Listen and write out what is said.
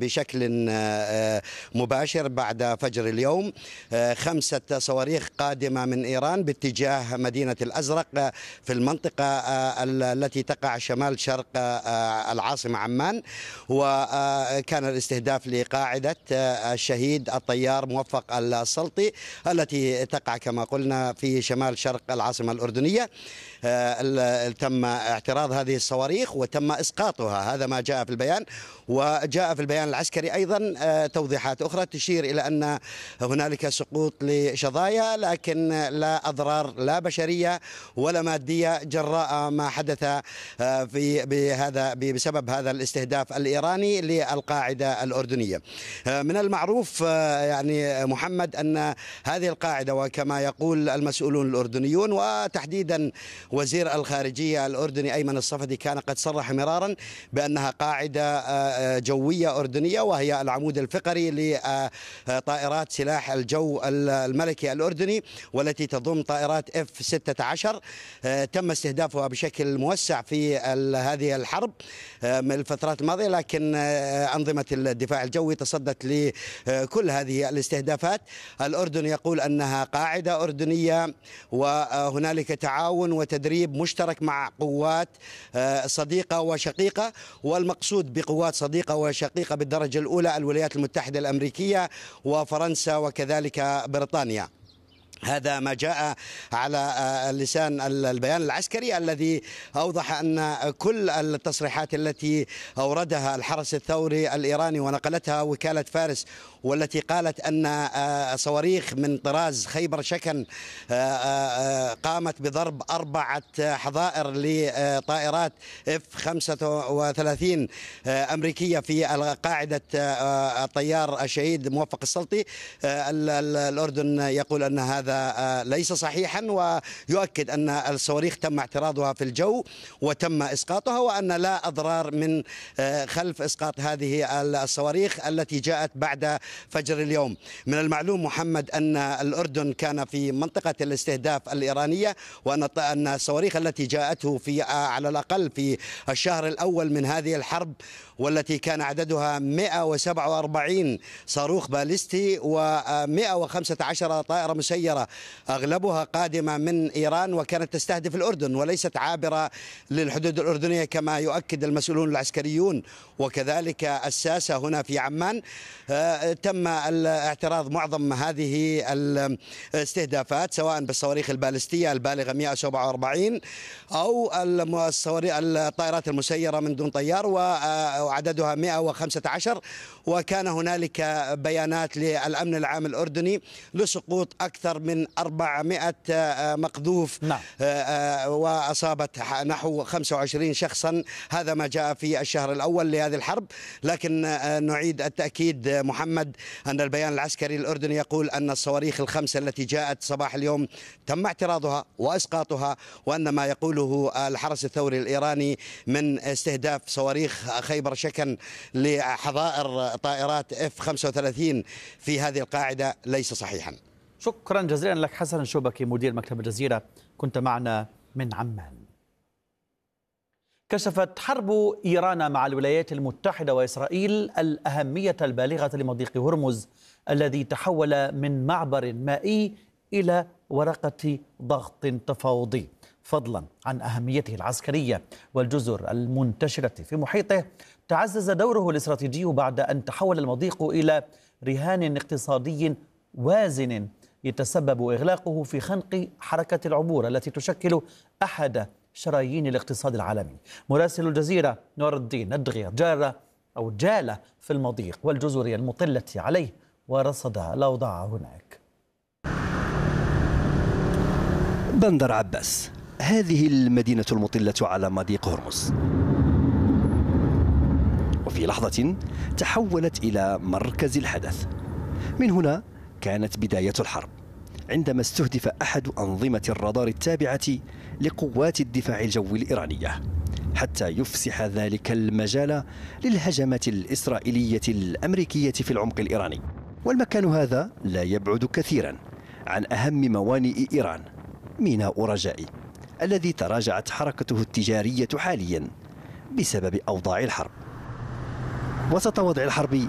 بشكل مباشر بعد فجر اليوم 5 صواريخ قادمة من إيران باتجاه مدينة الأزرق في المنطقة التي تقع شمال شرق العاصمة عمان. وكان الاستهداف لقاعدة الشهيد الطيار موفق السلطي التي تقع كما قلنا في شمال شرق العاصمة الأردنية. تم اعتراض هذه الصواريخ وتم إسقاطها، هذا ما جاء في البيان. وجاء في البيان العسكري أيضا توضيحات أخرى تشير إلى أن هنالك سقوط لشظايا، لكن لا أضرار لا بشرية ولا مادية جراء ما حدث بسبب هذا الاستهداف الإيراني للقاعدة الأردنية. من المعروف يعني محمد أن هذه القاعدة، وكما يقول المسؤولون الأردنيون وتحديدا وزير الخارجية الأردني أيمن الصفدي، كان قد صرح مرارا بأنها قاعدة جوية أردنية، وهي العمود الفقري لطائرات سلاح الجو الملكي الأردني، والتي تضم طائرات F-16. تم استهدافها بشكل موسع في هذه الحرب من الفترات الماضية، لكن أنظمة الدفاع الجوي تصدت لكل هذه الاستهدافات. الأردن يقول أنها قاعدة أردنية، وهنالك تعاون وتدريب مشترك مع قوات صديقة وشقيقة، والمقصود بقوات صديقة وشقيقة بالدرجة الأولى الولايات المتحدة الأمريكية وفرنسا وكذلك بريطانيا. هذا ما جاء على لسان البيان العسكري الذي أوضح أن كل التصريحات التي أوردها الحرس الثوري الإيراني ونقلتها وكالة فارس، والتي قالت أن صواريخ من طراز خيبر شكن قامت بضرب 4 حظائر لطائرات F-35 أمريكية في قاعدة الطيار الشهيد موفق السلطي. الأردن يقول أن هذا ليس صحيحا، ويؤكد أن الصواريخ تم اعتراضها في الجو وتم إسقاطها، وأن لا أضرار من خلف إسقاط هذه الصواريخ التي جاءت بعد فجر اليوم. من المعلوم محمد أن الأردن كان في منطقة الاستهداف الإيرانية، وأن الصواريخ التي جاءته في على الأقل في الشهر الأول من هذه الحرب، والتي كان عددها 147 صاروخ باليستي و115 طائرة مسيرة، أغلبها قادمة من إيران، وكانت تستهدف الأردن وليست عابرة للحدود الأردنية كما يؤكد المسؤولون العسكريون وكذلك الساسة هنا في عمان. تم الاعتراض معظم هذه الاستهدافات سواء بالصواريخ البالستية البالغة 147 أو الطائرات المسيرة من دون طيار وعددها 115. وكان هنالك بيانات للأمن العام الأردني لسقوط أكثر من 400 مقذوف، وأصابت نحو 25 شخصا. هذا ما جاء في الشهر الأول لهذه الحرب. لكن نعيد التأكيد محمد أن البيان العسكري الأردني يقول أن الصواريخ ال5 التي جاءت صباح اليوم تم اعتراضها وإسقاطها، وأن ما يقوله الحرس الثوري الإيراني من استهداف صواريخ خيبر شكن لحظائر طائرات F-35 في هذه القاعدة ليس صحيحا. شكرا جزيلا لك حسن الشوبكي مدير مكتب الجزيرة، كنت معنا من عمان. كشفت حرب إيران مع الولايات المتحدة وإسرائيل الأهمية البالغة لمضيق هرمز الذي تحول من معبر مائي إلى ورقة ضغط تفاوضي، فضلا عن أهميته العسكرية والجزر المنتشرة في محيطه. تعزز دوره الاستراتيجي بعد أن تحول المضيق إلى رهان اقتصادي وازن يتسبب إغلاقه في خنق حركة العبور التي تشكل أحد شرايين الاقتصاد العالمي. مراسل الجزيرة نور الدين الدغير جال في المضيق والجزر المطلة عليه ورصد الأوضاع هناك. بندر عباس، هذه المدينة المطلة على مضيق هرمز، وفي لحظة تحولت إلى مركز الحدث. من هنا كانت بداية الحرب، عندما استهدف أحد أنظمة الرادار التابعة لقوات الدفاع الجوي الإيرانية، حتى يفسح ذلك المجال للهجمات الإسرائيلية الأمريكية في العمق الإيراني. والمكان هذا لا يبعد كثيرا عن أهم موانئ إيران، ميناء رجائي، الذي تراجعت حركته التجارية حاليا بسبب أوضاع الحرب. وسط وضع الحرب